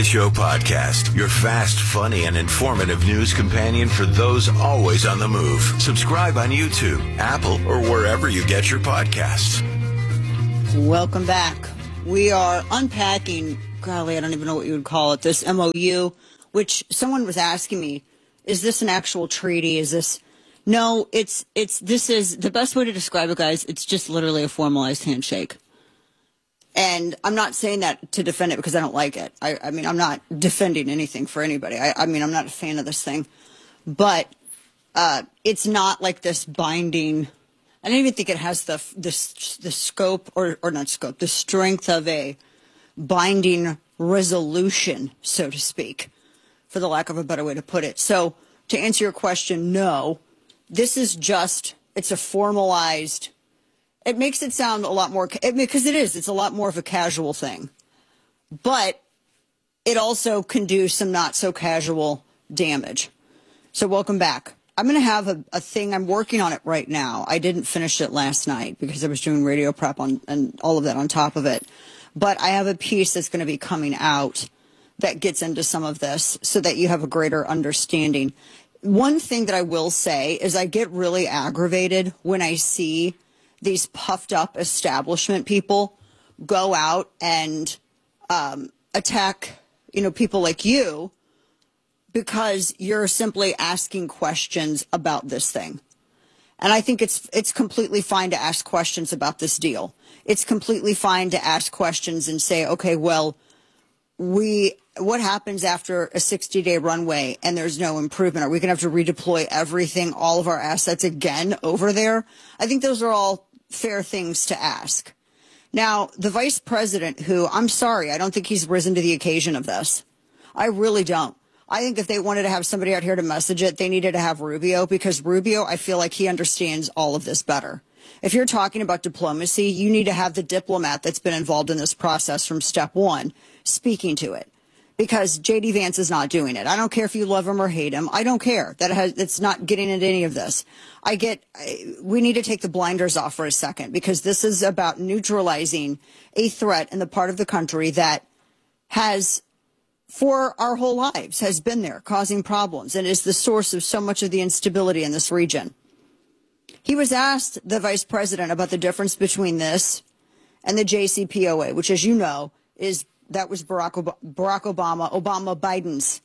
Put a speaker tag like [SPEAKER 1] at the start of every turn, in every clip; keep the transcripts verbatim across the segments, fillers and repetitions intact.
[SPEAKER 1] Show podcast, your fast, funny, and informative news companion for those always on the move. Subscribe on YouTube, Apple, or wherever you get your podcasts.
[SPEAKER 2] Welcome back. We are unpacking, golly, I don't even know what you would call it, this M O U, which someone was asking me, is this an actual treaty? Is this... No, it's, it's, this is, the best way to describe it, guys, it's just literally a formalized handshake. And I'm not saying that to defend it because I don't like it. I, I mean, I'm not defending anything for anybody. I, I mean, I'm not a fan of this thing. But uh, it's not like this binding. I don't even think it has the the, the scope or, or not scope, the strength of a binding resolution, so to speak, for the lack of a better way to put it. So to answer your question, no, this is just, it's a formalized. It makes it sound a lot more, because it is, it's a lot more of a casual thing. But it also can do some not so casual damage. So welcome back. I'm going to have a, a thing, I'm working on it right now. I didn't finish it last night because I was doing radio prep on and all of that on top of it. But I have a piece that's going to be coming out that gets into some of this so that you have a greater understanding. One thing that I will say is I get really aggravated when I see these puffed up establishment people go out and um, attack, you know, people like you because you're simply asking questions about this thing. And I think it's it's completely fine to ask questions about this deal. It's completely fine to ask questions and say, okay, well, we what happens after a sixty-day runway and there's no improvement? Are we going to have to redeploy everything, all of our assets again over there? I think those are all fair things to ask. Now, the vice president, who, I'm sorry, I don't think he's risen to the occasion of this. I really don't. I think if they wanted to have somebody out here to message it, they needed to have Rubio, because Rubio, I feel like he understands all of this better. If you're talking about diplomacy, you need to have the diplomat that's been involved in this process from step one speaking to it, because J D Vance is not doing it. I don't care if you love him or hate him. I don't care. That has, it's not getting into any of this. I get, we need to take the blinders off for a second, because this is about neutralizing a threat in the part of the country that has, for our whole lives, has been there causing problems and is the source of so much of the instability in this region. He was asked, the vice president, about the difference between this and the J C P O A, which, as you know, is that was Barack, Ob- Barack Obama, Obama Biden's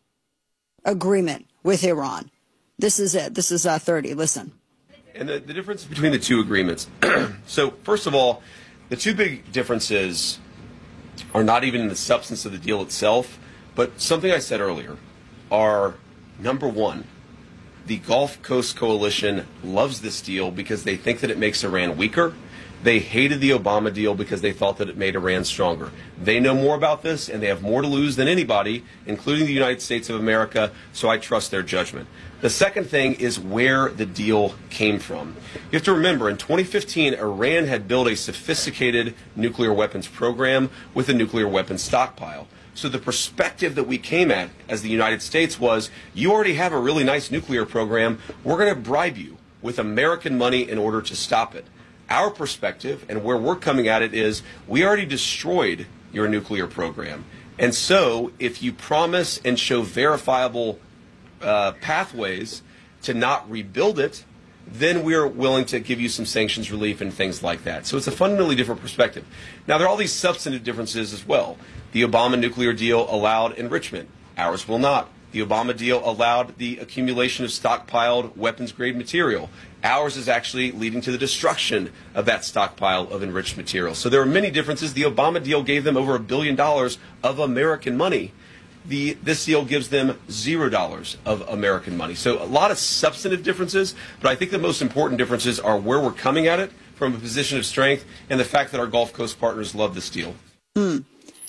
[SPEAKER 2] agreement with Iran. This is it. This is uh, thirty. Listen.
[SPEAKER 3] And the, the difference between the two agreements. So, first of all, the two big differences are not even in the substance of the deal itself, but something I said earlier are, number one, the Gulf Coast Coalition loves this deal because they think that it makes Iran weaker. They hated the Obama deal because they thought that it made Iran stronger. They know more about this, and they have more to lose than anybody, including the United States of America, so I trust their judgment. The second thing is where the deal came from. You have to remember, in twenty fifteen, Iran had built a sophisticated nuclear weapons program with a nuclear weapons stockpile. So the perspective that we came at as the United States was, you already have a really nice nuclear program. We're going to bribe you with American money in order to stop it. Our perspective and where we're coming at it is, we already destroyed your nuclear program. And so if you promise and show verifiable uh, pathways to not rebuild it, then we're willing to give you some sanctions relief and things like that. So it's a fundamentally different perspective. Now, there are all these substantive differences as well. The Obama nuclear deal allowed enrichment. Ours will not. The Obama deal allowed the accumulation of stockpiled weapons-grade material. Ours is actually leading to the destruction of that stockpile of enriched material. So there are many differences. The Obama deal gave them over a billion dollars of American money. The, this deal gives them zero dollars of American money. So a lot of substantive differences, but I think the most important differences are where we're coming at it from a position of strength and the fact that our Gulf Coast partners love this deal.
[SPEAKER 2] Hmm.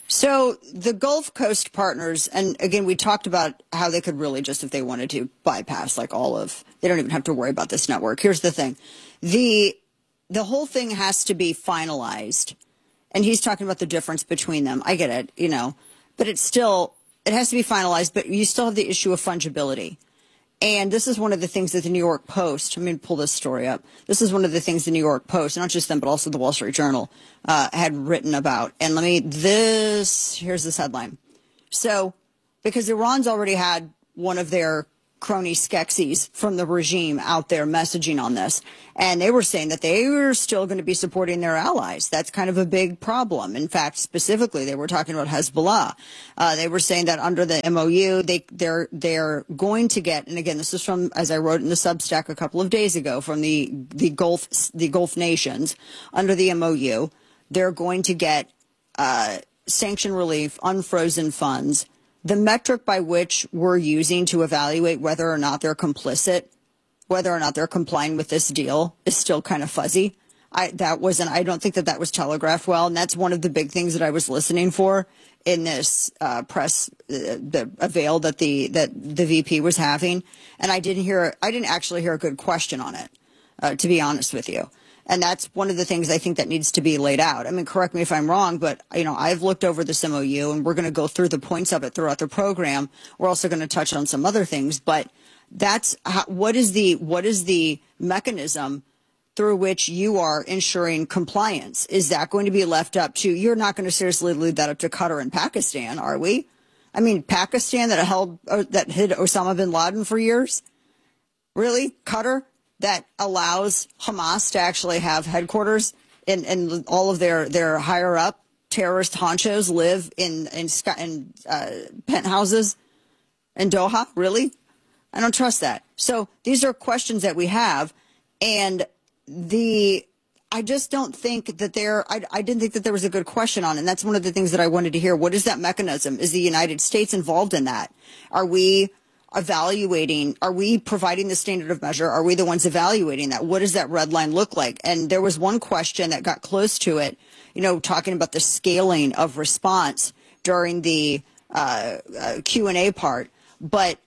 [SPEAKER 2] So the Gulf Coast partners, and again, we talked about how they could really just, if they wanted to, bypass like all of, they don't even have to worry about this network. Here's the thing. The, the whole thing has to be finalized. And he's talking about the difference between them. I get it, you know, but it's still, it has to be finalized, but you still have the issue of fungibility. And this is one of the things that the New York Post, I'm going to pull this story up. This is one of the things the New York Post, not just them, but also the Wall Street Journal, uh, had written about. And let me, this, here's this headline. So, because Iran's already had one of their crony Skeksis from the regime out there messaging on this, and they were saying that they were still going to be supporting their allies. That's kind of a big problem. In fact, specifically, they were talking about Hezbollah. Uh, they were saying that under the M O U, they, they're they're going to get, and again, this is from, as I wrote in the Substack a couple of days ago, from the the Gulf the Gulf nations. Under the M O U, they're going to get uh, sanction relief, unfrozen funds. The metric by which we're using to evaluate whether or not they're complicit, whether or not they're complying with this deal, is still kind of fuzzy. I that wasn't. I don't think that that was telegraphed well, and that's one of the big things that I was listening for in this uh, press, uh, the avail that the that the V P was having, and I didn't hear. I didn't actually hear a good question on it, uh, to be honest with you. And that's one of the things I think that needs to be laid out. I mean, correct me if I'm wrong, but, you know, I've looked over this M O U, and we're going to go through the points of it throughout the program. We're also going to touch on some other things, but that's how, what is the what is the mechanism through which you are ensuring compliance? Is that going to be left up to, you're not going to seriously leave that up to Qatar and Pakistan, are we? I mean, Pakistan that held, uh, that hid Osama bin Laden for years? Really? Qatar? That allows Hamas to actually have headquarters, and, and all of their, their higher up terrorist honchos live in in, in uh, penthouses in Doha? Really? I don't trust that. So these are questions that we have, and the I just don't think that there. I, I didn't think that there was a good question on it, and that's one of the things that I wanted to hear. What is that mechanism? Is the United States involved in that? Are we evaluating, are we providing the standard of measure? Are we the ones evaluating that? What does that red line look like? And there was one question that got close to it, you know, talking about the scaling of response during the uh, uh, Q and A part. But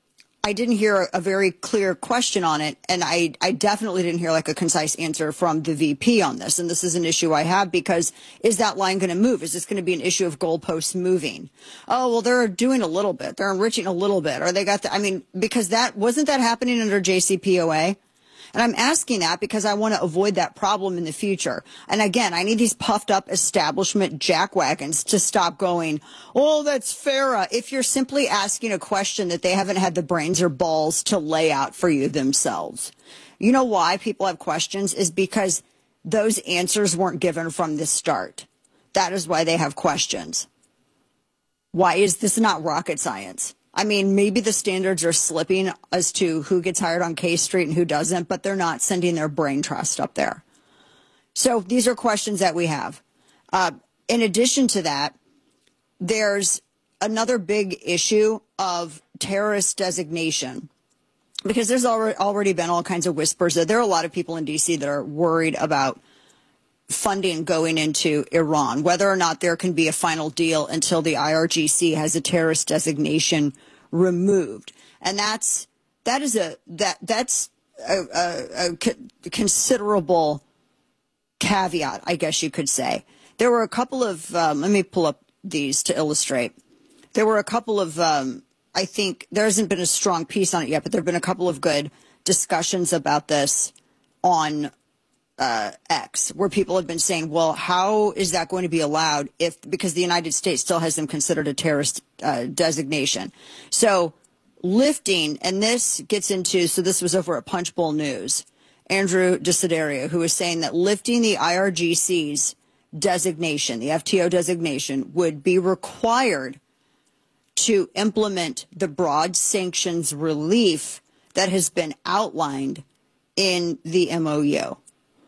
[SPEAKER 2] I didn't hear a very clear question on it, and I, I definitely didn't hear like a concise answer from the V P on this. And this is an issue I have, because is that line going to move? Is this going to be an issue of goalposts moving? Oh, well, they're doing a little bit. They're enriching a little bit. Or they got the, I mean, because that wasn't that happening under J C P O A? And I'm asking that because I want to avoid that problem in the future. And again, I need these puffed up establishment jackwagons to stop going, oh, that's FARA. If you're simply asking a question that they haven't had the brains or balls to lay out for you themselves. You know why people have questions is because those answers weren't given from the start. That is why they have questions. Why is this not rocket science? I mean, maybe the standards are slipping as to who gets hired on K Street and who doesn't, but they're not sending their brain trust up there. So these are questions that we have. Uh, in addition to that, there's another big issue of terrorist designation, because there's already, already been all kinds of whispers that there are a lot of people in D C that are worried about funding going into Iran, whether or not there can be a final deal until the I R G C has a terrorist designation removed. And that's that is a that that's a, a, a considerable caveat, I guess you could say. There were a couple of um, let me pull up these to illustrate. There were a couple of um, I think there hasn't been a strong piece on it yet, but there have been a couple of good discussions about this on Uh, X, where people have been saying, well, how is that going to be allowed if, because the United States still has them considered a terrorist uh, designation. So lifting, and this gets into, so this was over at Punchbowl News, Andrew Desiderio, who was saying that lifting the I R G C's designation, the F T O designation, would be required to implement the broad sanctions relief that has been outlined in the M O U.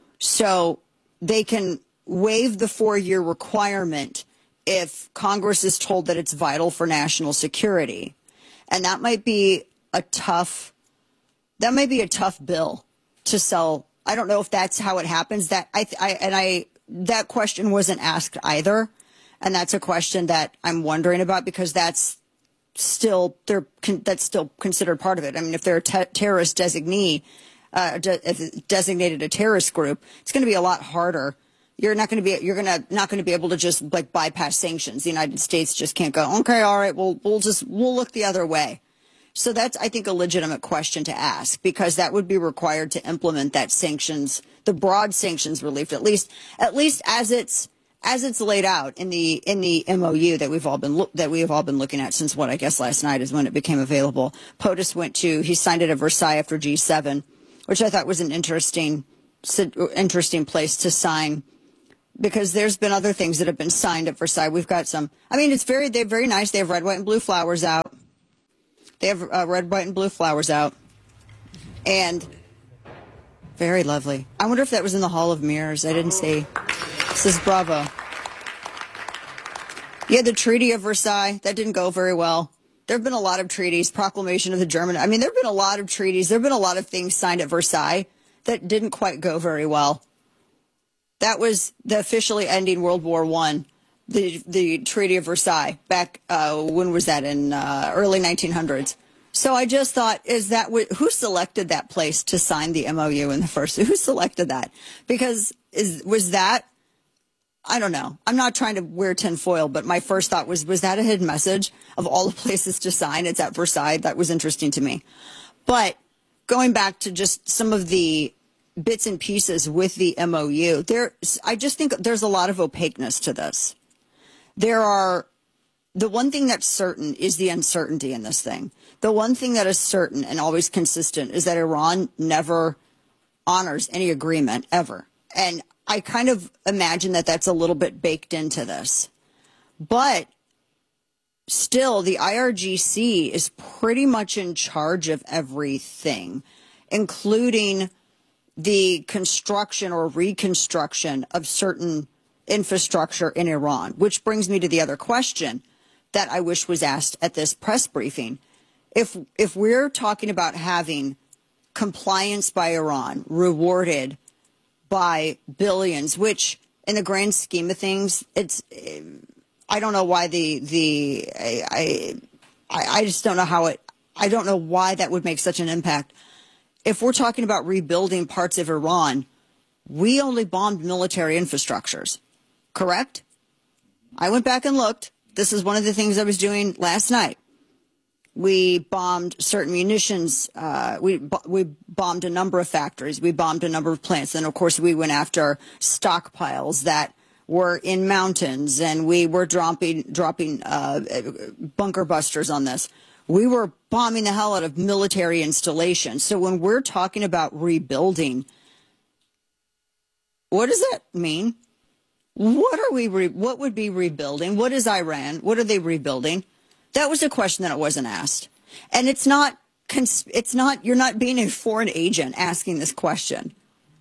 [SPEAKER 2] So they can waive the four-year requirement if Congress is told that it's vital for national security. And that might be a tough, that might be a tough bill to sell. I don't know if that's how it happens. That I, I and I that question wasn't asked either, and that's a question that I'm wondering about, because that's still they're that's still considered part of it. I mean, if they're a te- terrorist designee. Uh, de- designated a terrorist group, it's going to be a lot harder. You're not going to be, you're going to not going to be able to just like bypass sanctions. The United States just can't go, okay, all right, we'll we'll just we'll look the other way. So that's, I think, a legitimate question to ask, because that would be required to implement that sanctions, the broad sanctions relief, at least at least as it's as it's laid out in the in the M O U that we've all been lo- that we have all been looking at since what I guess last night is when it became available. POTUS went to he signed it at Versailles after G seven, which I thought was an interesting interesting place to sign, because there's been other things that have been signed at Versailles. We've got some. I mean, it's very they're very nice. They have red, white, and blue flowers out. They have uh, red, white, and blue flowers out, and very lovely. I wonder if that was in the Hall of Mirrors. I didn't see. This is bravo. Yeah, the Treaty of Versailles, that didn't go very well. There have been a lot of treaties, proclamation of the German. I mean, there have been a lot of treaties. There have been a lot of things signed at Versailles that didn't quite go very well. That was the officially ending World War One, the the Treaty of Versailles. Back uh, when was that? In uh, early nineteen hundreds. So I just thought, is that who selected that place to sign the M O U in the first? Who selected that? Because is was that? I don't know. I'm not trying to wear tinfoil, but my first thought was, was that a hidden message of all the places to sign? It's at Versailles. That was interesting to me. But going back to just some of the bits and pieces with the M O U, there, I just think there's a lot of opaqueness to this. There are, the one thing that's certain is the uncertainty in this thing. The one thing that is certain and always consistent is that Iran never honors any agreement ever. And I kind of imagine that that's a little bit baked into this. But still, the I R G C is pretty much in charge of everything, including the construction or reconstruction of certain infrastructure in Iran, which brings me to the other question that I wish was asked at this press briefing. If if we're talking about having compliance by Iran rewarded by billions, which in the grand scheme of things, it's, I don't know why the, the, I, I, I just don't know how it, I don't know why that would make such an impact. If we're talking about rebuilding parts of Iran, we only bombed military infrastructures, correct? I went back and looked. This is one of the things I was doing last night. We bombed certain munitions. Uh, we we bombed a number of factories. We bombed a number of plants. And, of course, we went after stockpiles that were in mountains. And we were dropping, dropping uh, bunker busters on this. We were bombing the hell out of military installations. So when we're talking about rebuilding, what does that mean? What are we? Re- what would be rebuilding? What is Iran? What are they rebuilding? That was a question that wasn't asked. And it's not, it's not, you're not being a foreign agent asking this question.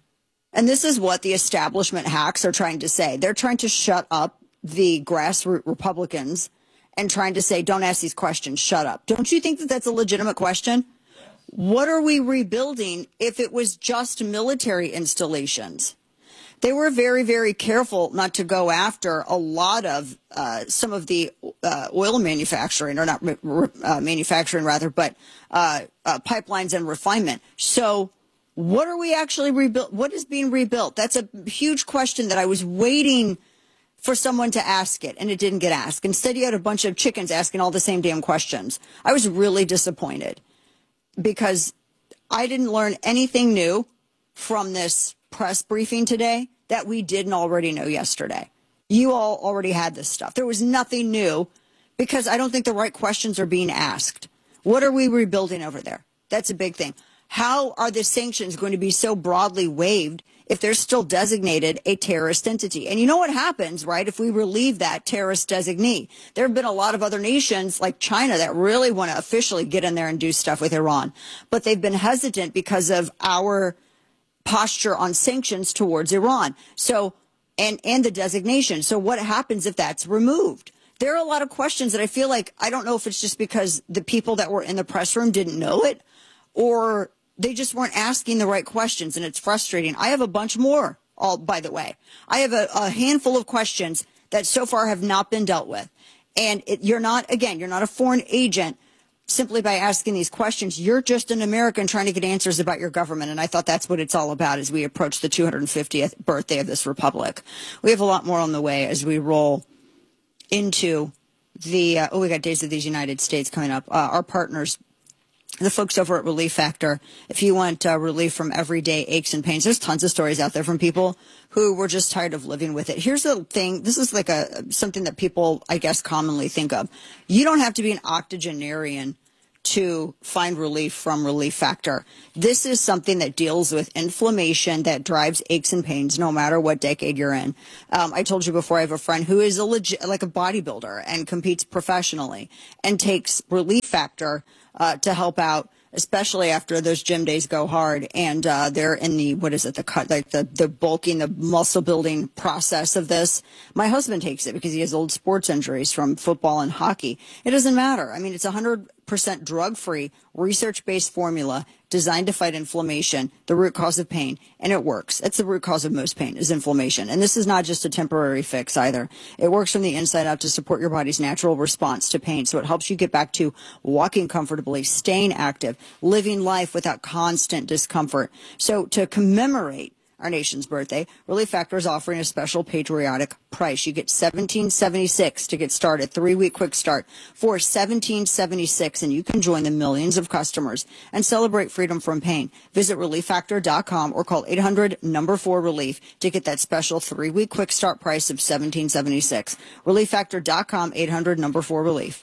[SPEAKER 2] And this is what the establishment hacks are trying to say. They're trying to shut up the grassroots Republicans and trying to say, don't ask these questions, shut up. Don't you think that that's a legitimate question? What are we rebuilding if it was just military installations? They were very, very careful not to go after a lot of uh, some of the uh, oil manufacturing, or not uh, manufacturing rather, but uh, uh, pipelines and refinement. So what are we actually rebuilt? What is being rebuilt? That's a huge question that I was waiting for someone to ask it, and it didn't get asked. Instead, you had a bunch of chickens asking all the same damn questions. I was really disappointed because I didn't learn anything new from this press briefing today that we didn't already know yesterday. You all already had this stuff. There was nothing new because I don't think the right questions are being asked. What are we rebuilding over there? That's a big thing. How are the sanctions going to be so broadly waived if they're still designated a terrorist entity? And you know what happens, right, if we relieve that terrorist designee? There have been a lot of other nations like China that really want to officially get in there and do stuff with Iran. But they've been hesitant because of our posture on sanctions towards Iran. So, and, and the designation. So what happens if that's removed? There are a lot of questions that I feel like, I don't know if it's just because the people that were in the press room didn't know it, or they just weren't asking the right questions, and it's frustrating. I have a bunch more, all by the way. I have a, a handful of questions that so far have not been dealt with. And it, you're not, again, you're not a foreign agent simply by asking these questions. You're just an American trying to get answers about your government. And I thought that's what it's all about as we approach the two hundred fiftieth birthday of this republic. We have a lot more on the way as we roll into the, uh, oh, we got Days of these United States coming up. Uh, our partners the folks over at Relief Factor, if you want uh, relief from everyday aches and pains, there's tons of stories out there from people who were just tired of living with it. Here's the thing. This is like a something that people, I guess, commonly think of. You don't have to be an octogenarian to find relief from Relief Factor. This is something that deals with inflammation that drives aches and pains no matter what decade you're in. Um, I told you before, I have a friend who is a legit, like a bodybuilder and competes professionally and takes Relief Factor uh, to help out, especially after those gym days go hard and uh, they're in the, what is it, the cut, like the, the bulking, the muscle building process of this. My husband takes it because he has old sports injuries from football and hockey. It doesn't matter. I mean, it's one hundred percent drug-free, research-based formula designed to fight inflammation, the root cause of pain, and it works. That's the root cause of most pain, is inflammation. And this is not just a temporary fix either. It works from the inside out to support your body's natural response to pain. So it helps you get back to walking comfortably, staying active, living life without constant discomfort. So to commemorate our nation's birthday, Relief Factor is offering a special patriotic price. You get seventeen seventy-six to get started, three-week quick start for seventeen seventy-six, and you can join the millions of customers and celebrate freedom from pain. Visit relief factor dot com or call eight hundred number four relief to get that special three-week quick start price of seventeen seventy-six. relief factor dot com, eight hundred number four relief.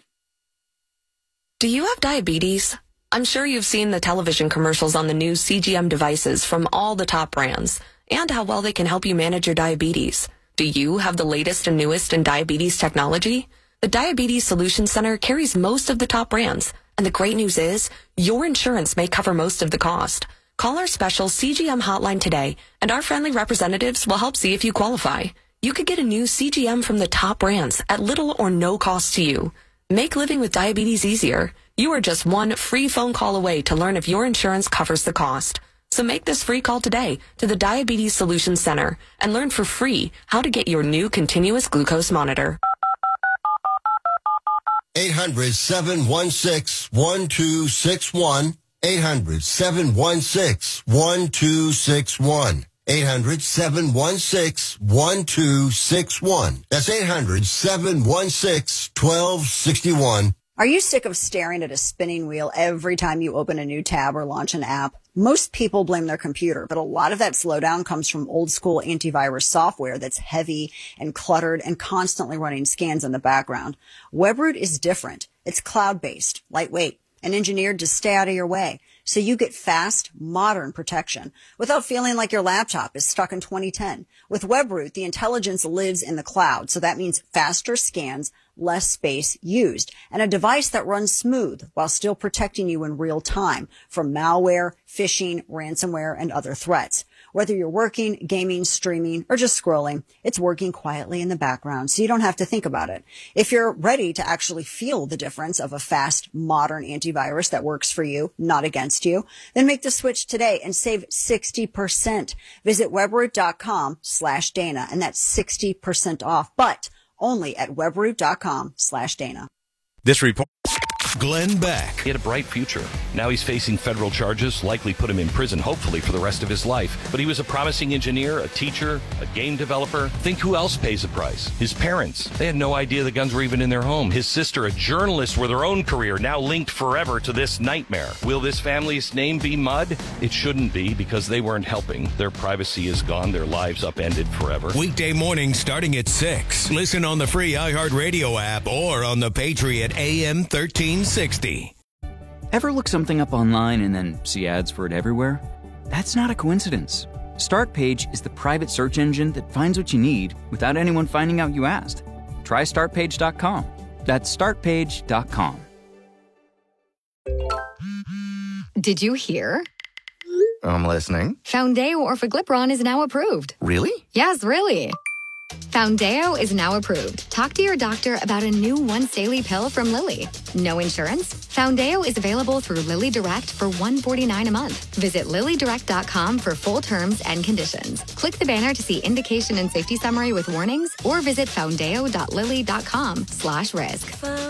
[SPEAKER 4] Do you have diabetes? I'm sure you've seen the television commercials on the new C G M devices from all the top brands and how well they can help you manage your diabetes. Do you have the latest and newest in diabetes technology? The Diabetes Solutions Center carries most of the top brands, and the great news is your insurance may cover most of the cost. Call our special C G M hotline today, and our friendly representatives will help see if you qualify. You could get a new C G M from the top brands at little or no cost to you. Make living with diabetes easier. You are just one free phone call away to learn if your insurance covers the cost. So make this free call today to the Diabetes Solutions Center and learn for free how to get your new continuous glucose monitor.
[SPEAKER 5] eight hundred, seven one six, one two six one. eight hundred, seven one six, one two six one. eight hundred, seven one six, one two six one. That's eight hundred, seven one six, one two six one.
[SPEAKER 2] Are you sick of staring at a spinning wheel every time you open a new tab or launch an app? Most people blame their computer, but a lot of that slowdown comes from old school antivirus software that's heavy and cluttered and constantly running scans in the background. WebRoot is different. It's cloud-based, lightweight, and engineered to stay out of your way. So you get fast, modern protection without feeling like your laptop is stuck in twenty ten. With WebRoot, the intelligence lives in the cloud. So that means faster scans, less space used, and a device that runs smooth while still protecting you in real time from malware, phishing, ransomware, and other threats. Whether you're working, gaming, streaming, or just scrolling, it's working quietly in the background, so you don't have to think about it. If you're ready to actually feel the difference of a fast, modern antivirus that works for you, not against you, then make the switch today and save sixty percent. Visit webroot.com slash Dana, and that's sixty percent off, but only at webroot.com slash Dana.
[SPEAKER 6] This report.
[SPEAKER 5] Glenn Beck.
[SPEAKER 6] He had a bright future. Now he's facing federal charges, likely put him in prison, hopefully for the rest of his life. But he was a promising engineer, a teacher, a game developer. Think who else pays the price? His parents. They had no idea the guns were even in their home. His sister, a journalist with her own career, now linked forever to this nightmare. Will this family's name be mud? It shouldn't be, because they weren't helping. Their privacy is gone. Their lives upended forever.
[SPEAKER 7] Weekday mornings starting at six. Listen on the free iHeartRadio app or on the Patriot A M thirteen sixty.
[SPEAKER 8] Ever look something up online and then see ads for it everywhere? That's not a coincidence. StartPage is the private search engine that finds what you need without anyone finding out you asked. Try start page dot com. That's start page dot com.
[SPEAKER 9] Did you hear?
[SPEAKER 10] I'm listening.
[SPEAKER 9] Foundeo Orforglipron is now approved.
[SPEAKER 10] Really?
[SPEAKER 9] Yes, really. Foundeo is now approved. Talk to your doctor about a new once-daily pill from Lilly. No insurance? Foundeo is available through Lilly Direct for one hundred forty-nine dollars a month. Visit lilly direct dot com for full terms and conditions. Click the banner to see indication and safety summary with warnings, or visit foundeo dot lilly dot com slash risk.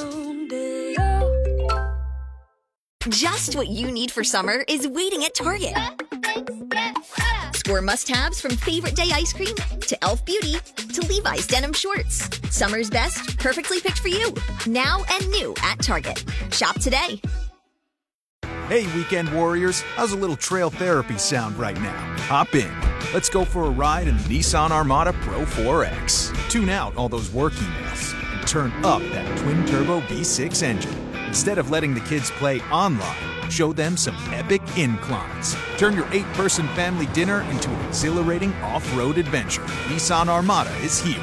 [SPEAKER 11] Just what you need for summer is waiting at Target. Score must-haves from Favorite Day ice cream to Elf Beauty to Levi's denim shorts. Summer's best, perfectly picked for you. Now and new at Target. Shop today.
[SPEAKER 12] Hey, weekend warriors, how's a little trail therapy sound right now? Hop in. Let's go for a ride in the Nissan Armada Pro four X. Tune out all those work emails and turn up that twin-turbo V six engine. Instead of letting the kids play online, show them some epic inclines. Turn your eight-person family dinner into an exhilarating off-road adventure. Nissan Armada is here.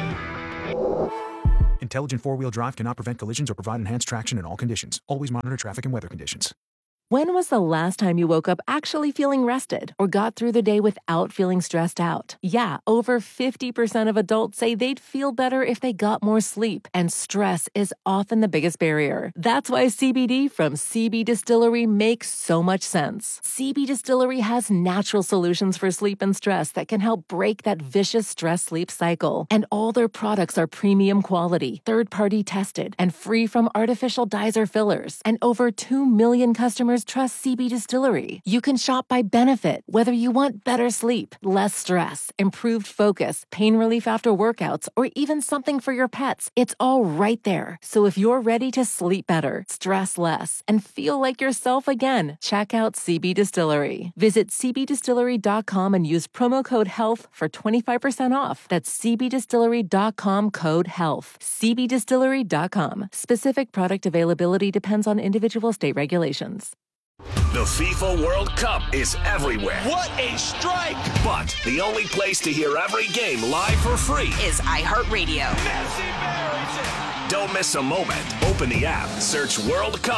[SPEAKER 12] Intelligent four-wheel drive cannot prevent collisions or provide enhanced traction in all conditions. Always monitor traffic and weather conditions.
[SPEAKER 13] When was the last time you woke up actually feeling rested or got through the day without feeling stressed out? Yeah, over fifty percent of adults say they'd feel better if they got more sleep, and stress is often the biggest barrier. That's why C B D from C B Distillery makes so much sense. C B Distillery has natural solutions for sleep and stress that can help break that vicious stress-sleep cycle. And all their products are premium quality, third-party tested, and free from artificial dyes or fillers. And over two million customers trust C B Distillery. You can shop by benefit, whether you want better sleep, less stress, improved focus, pain relief after workouts, or even something for your pets. It's all right there. So if you're ready to sleep better, stress less, and feel like yourself again, check out C B Distillery. Visit c b distillery dot com and use promo code HEALTH for twenty-five percent off. That's c b distillery dot com code HEALTH. c b distillery dot com. Specific product availability depends on individual state regulations.
[SPEAKER 14] The FIFA World Cup is everywhere.
[SPEAKER 15] What a strike!
[SPEAKER 14] But the only place to hear every game live for free
[SPEAKER 16] is iHeartRadio.
[SPEAKER 14] Messi buries it! Don't miss a moment. Open the app, search World Cup.